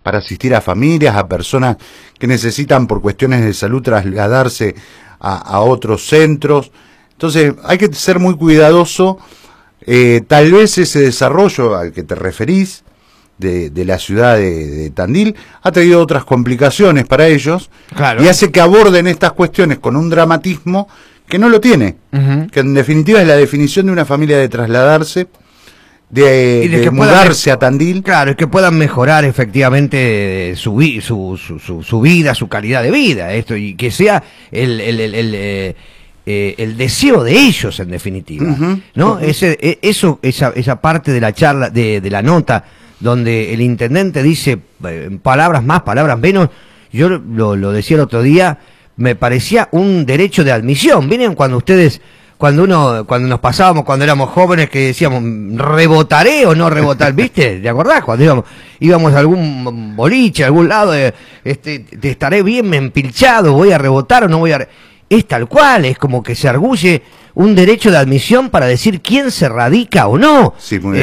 para asistir a familias, a personas que necesitan por cuestiones de salud trasladarse a otros centros. Entonces hay que ser muy cuidadoso. Tal vez ese desarrollo al que te referís de la ciudad de Tandil ha traído otras complicaciones para ellos, claro, y hace que aborden estas cuestiones con un dramatismo que no lo tiene, que en definitiva es la definición de una familia de trasladarse, de mudarse a Tandil. Claro, es que puedan mejorar efectivamente su vida, su calidad de vida, esto, y que sea el deseo de ellos en definitiva, ¿no? Esa parte de la charla, de la nota, donde el intendente dice palabras más, palabras menos, yo lo decía el otro día, me parecía un derecho de admisión. ¿Vienen cuando ustedes, cuando nos pasábamos cuando éramos jóvenes, que decíamos, ¿rebotaré o no rebotar? ¿Viste? ¿Te acordás? Cuando íbamos a algún boliche, a algún lado, te estaré bien empilchado, ¿voy a rebotar o no voy a...? Es tal cual, es como que se arguye un derecho de admisión para decir quién se radica o no. Sí, muy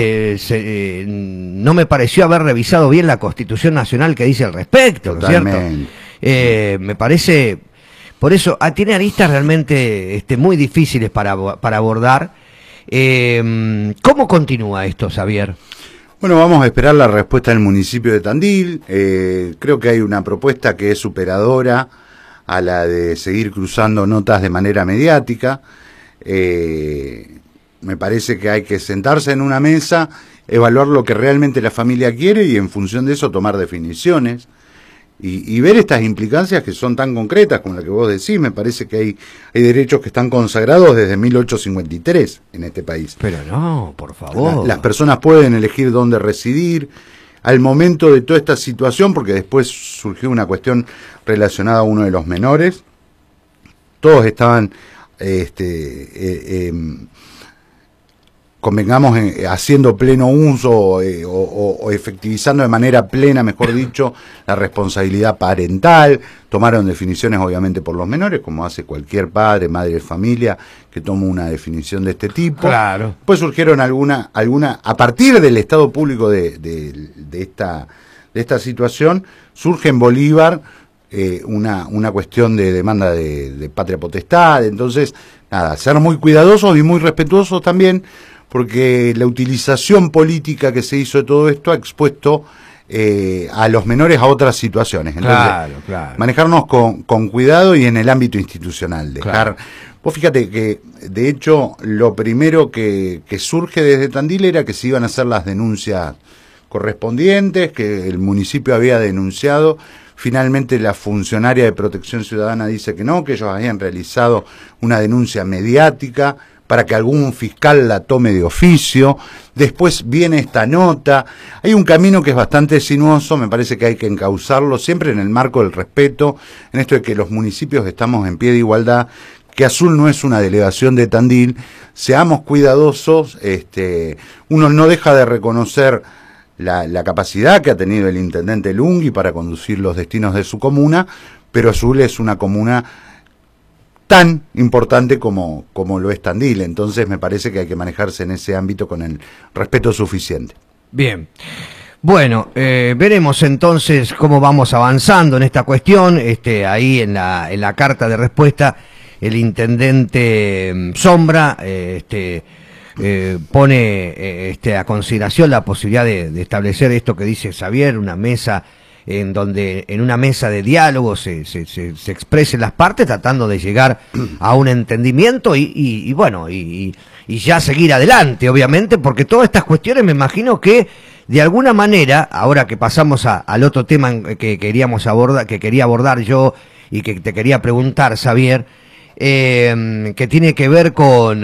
no me pareció haber revisado bien la Constitución Nacional que dice al respecto, ¿no es cierto? Me parece, por eso, tiene aristas realmente muy difíciles para abordar. ¿Cómo continúa esto, Xavier? Bueno, vamos a esperar la respuesta del municipio de Tandil. Creo que hay una propuesta que es superadora a la de seguir cruzando notas de manera mediática. Me parece que hay que sentarse en una mesa, evaluar lo que realmente la familia quiere y en función de eso tomar definiciones y ver estas implicancias que son tan concretas como la que vos decís. Me parece que hay derechos que están consagrados desde 1853 en este país. Pero no, por favor. Las personas pueden elegir dónde residir. Al momento de toda esta situación, porque después surgió una cuestión relacionada a uno de los menores, todos estaban, convengamos, haciendo pleno uso o efectivizando de manera plena, mejor dicho, la responsabilidad parental. Tomaron definiciones obviamente por los menores, como hace cualquier padre, madre de familia que toma una definición de este tipo. Claro. Pues surgieron alguna a partir del estado público de esta situación, surge en Bolívar una cuestión de demanda de patria potestad. Entonces, nada, ser muy cuidadosos y muy respetuosos también, porque la utilización política que se hizo de todo esto ha expuesto a los menores a otras situaciones. Entonces, claro. Manejarnos con cuidado y en el ámbito institucional. Vos fíjate que, de hecho, lo primero que surge desde Tandil era que se iban a hacer las denuncias correspondientes, que el municipio había denunciado. Finalmente la funcionaria de Protección Ciudadana dice que no, que ellos habían realizado una denuncia mediática para que algún fiscal la tome de oficio. Después viene esta nota. Hay un camino que es bastante sinuoso, me parece que hay que encauzarlo siempre en el marco del respeto, en esto de que los municipios estamos en pie de igualdad, que Azul no es una delegación de Tandil. Seamos cuidadosos. Uno no deja de reconocer la capacidad que ha tenido el intendente Lungui para conducir los destinos de su comuna, pero Azul es una comuna tan importante como lo es Tandil. Entonces me parece que hay que manejarse en ese ámbito con el respeto suficiente. Bien. Bueno, veremos entonces cómo vamos avanzando en esta cuestión. Ahí en la carta de respuesta, el intendente Sombra pone a consideración la posibilidad de establecer esto que dice Xavier, una mesa en donde en una mesa de diálogo se expresen las partes, tratando de llegar a un entendimiento y ya seguir adelante, obviamente, porque todas estas cuestiones me imagino que de alguna manera, ahora que pasamos al otro tema que queríamos abordar, que quería abordar yo y que te quería preguntar, Xavier, que tiene que ver con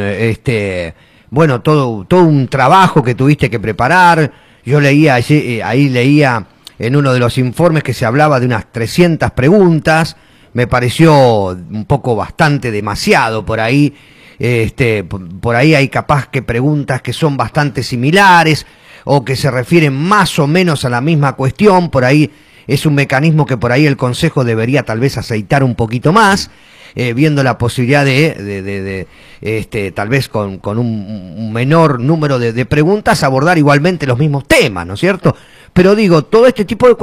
todo un trabajo que tuviste que preparar. Yo leía en uno de los informes que se hablaba de unas 300 preguntas. Me pareció un poco bastante demasiado por ahí. Por ahí hay capaz que preguntas que son bastante similares o que se refieren más o menos a la misma cuestión. Por ahí es un mecanismo que por ahí el Consejo debería tal vez aceitar un poquito más, viendo la posibilidad de tal vez con un menor número de preguntas abordar igualmente los mismos temas, ¿no es cierto? Pero digo, todo este tipo de